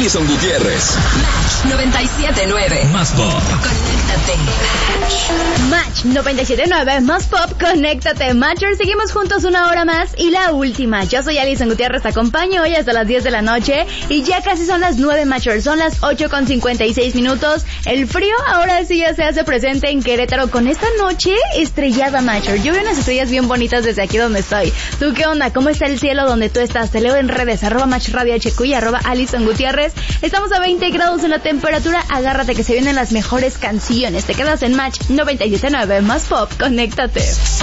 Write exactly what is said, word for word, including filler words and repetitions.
Alison Gutiérrez. Match noventa y siete nueve. Más pop. Conéctate. Match noventa y siete nueve, más pop, conéctate. Matchers, seguimos juntos una hora más y la última. Yo soy Alison Gutiérrez, te acompaño hoy hasta las diez de la noche y ya casi son las nueve, Matchers. Son las ocho con cincuenta y seis minutos. El frío ahora sí ya se hace presente en Querétaro con esta noche estrellada, Matcher. Yo veo unas estrellas bien bonitas desde aquí donde estoy. ¿Tú qué onda? ¿Cómo está el cielo donde tú estás? Te leo en redes, arroba Match Radio H Q y arroba Alison Gutiérrez. Estamos a veinte grados en la temperatura. Agárrate que se vienen las mejores canciones. Te quedas en Match noventa y siete nueve, más pop, conéctate.